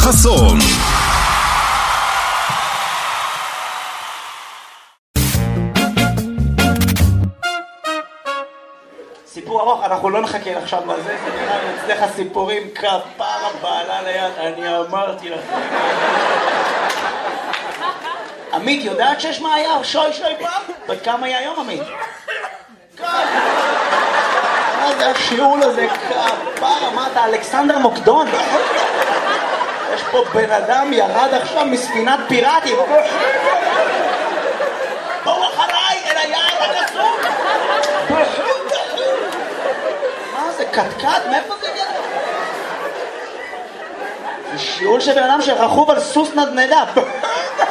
חסון. סיפור ארוך, אנחנו לא נחכה עכשיו לזה, זה נראה לי אצלך סיפורים כפרה בעלה ליד, אני אמרתי לך. עמית, יודעת שיש מה היה? שוי פעם? בת כמה היה היום, עמית? מה זה השיעור לזה? כפרה, מה אתה, אלכסנדר מוקדון? יש פה בן אדם ירד עכשיו מספינת פיראטים. בואו אחריי אל היעד הגסות. מה זה, קטקט? מאיפה זה הגיע? זה שיעור של בן אדם שרכוב על סוס נדנדה.